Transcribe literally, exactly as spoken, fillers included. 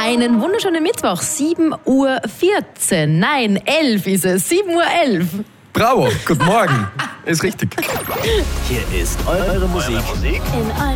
Einen wunderschönen Mittwoch, sieben Uhr vierzehn. Nein, elf ist es, sieben Uhr elf. Bravo, guten Morgen. Ist richtig. Hier ist eure Musik. In